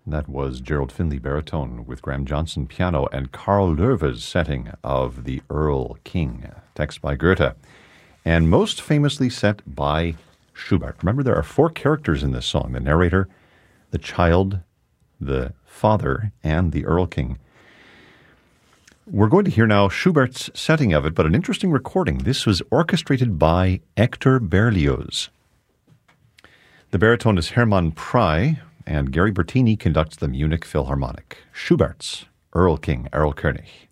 That was Gerald Finley baritone with Graham Johnson piano and Carl Loewe's setting of The Erl King, text by Goethe, and most famously set by Schubert. Remember, there are four characters in this song: the narrator, the child, the father, and the Erl King. We're going to hear now Schubert's setting of it, but an interesting recording. This was orchestrated by Hector Berlioz. The baritone is Hermann Prey, and Gary Bertini conducts the Munich Philharmonic. Schubert's Erl King, Erlkönig.